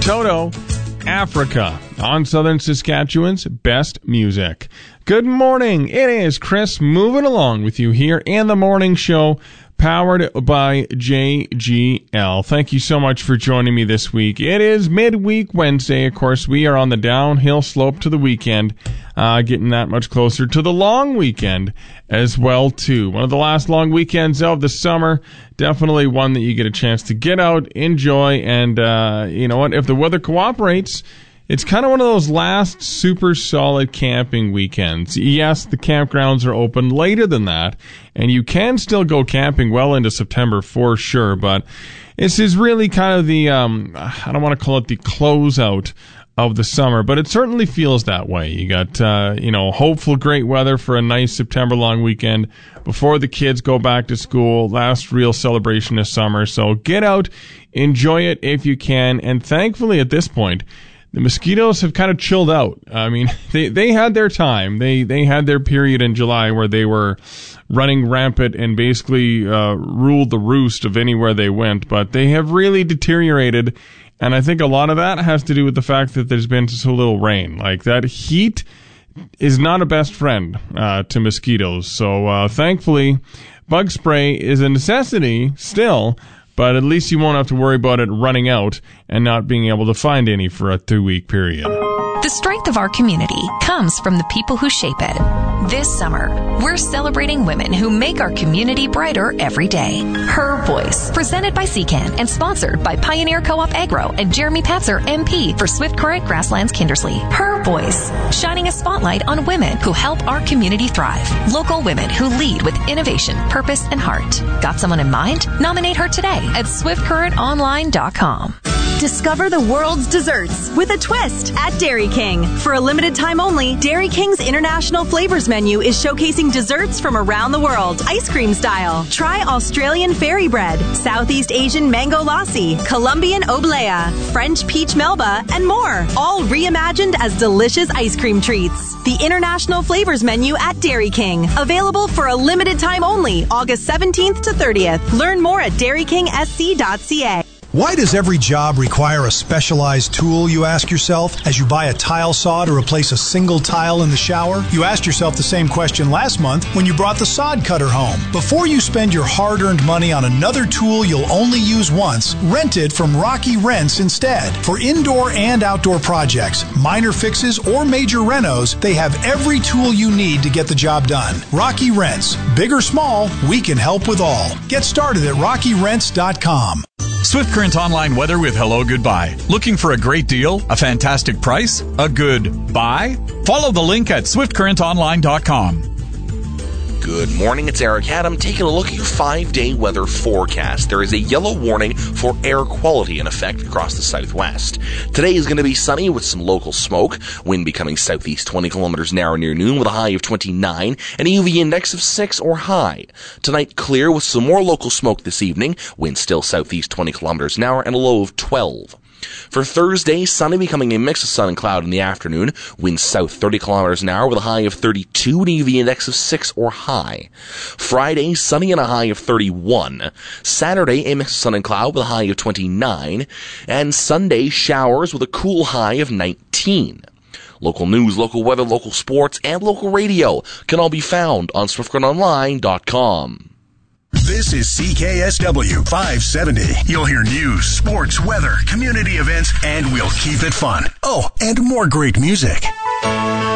Toto, Africa, on Southern Saskatchewan's best music. Good morning. It is Chris moving along with you here in the morning show, powered by JGL. Thank you so much for joining me this week. It is midweek Wednesday. Of course, we are on the downhill slope to the weekend, getting that much closer to the long weekend as well, too. One of the last long weekends of the summer. Definitely one that you get a chance to get out, enjoy, and you know what? If the weather cooperates, it's kind of one of those last super solid camping weekends. Yes, the campgrounds are open later than that, and you can still go camping well into September for sure, but this is really kind of the, I don't want to call it the closeout of the summer, but it certainly feels that way. You got, hopeful great weather for a nice September long weekend before the kids go back to school. Last real celebration this summer. So get out, enjoy it if you can. And thankfully at this point, the mosquitoes have kind of chilled out. I mean, they had their time. They had their period in July where they were running rampant and basically ruled the roost of anywhere they went. But they have really deteriorated. And I think a lot of that has to do with the fact that there's been so little rain. Like, that heat is not a best friend to mosquitoes. So thankfully, bug spray is a necessity still, but at least you won't have to worry about it running out and not being able to find any for a 2-week period. The strength of our community comes from the people who shape it. This summer, we're celebrating women who make our community brighter every day. Her Voice, presented by CCAN and sponsored by Pioneer Co-op Agro and Jeremy Patzer, MP for Swift Current Grasslands Kindersley. Her Voice, shining a spotlight on women who help our community thrive. Local women who lead with innovation, purpose, and heart. Got someone in mind? Nominate her today at swiftcurrentonline.com. Discover the world's desserts with a twist at Dairy King. For a limited time only, Dairy King's International Flavors menu is showcasing desserts from around the world, ice cream style. Try Australian fairy bread, Southeast Asian mango lassi, Colombian oblea, French peach melba, and more. All reimagined as delicious ice cream treats. The International Flavors menu at Dairy King. Available for a limited time only, August 17th to 30th. Learn more at dairykingsc.ca. Why does every job require a specialized tool, you ask yourself, as you buy a tile saw to replace a single tile in the shower? You asked yourself the same question last month when you brought the sod cutter home. Before you spend your hard-earned money on another tool you'll only use once, rent it from Rocky Rents instead. For indoor and outdoor projects, minor fixes, or major renos, they have every tool you need to get the job done. Rocky Rents. Big or small, we can help with all. Get started at rockyrents.com. Swift Current Online weather with Hello Goodbye. Looking for a great deal? A fantastic price? A good buy? Follow the link at swiftcurrentonline.com. Good morning, it's Eric Adam taking a look at your 5-day weather forecast. There is a yellow warning for air quality in effect across the southwest. Today is going to be sunny with some local smoke, wind becoming southeast 20 kilometers an hour near noon with a high of 29 and a UV index of 6 or high. Tonight clear with some more local smoke this evening, wind still southeast 20 kilometers an hour and a low of 12. For Thursday, sunny becoming a mix of sun and cloud in the afternoon. Winds south 30 kilometers an hour with a high of 32 and a UV index of 6 or high. Friday, sunny and a high of 31. Saturday, a mix of sun and cloud with a high of 29. And Sunday, showers with a cool high of 19. Local news, local weather, local sports, and local radio can all be found on SwiftCurrentOnline.com. This is CKSW 570. You'll hear news, sports, weather, community events, and we'll keep it fun. Oh, and more great music.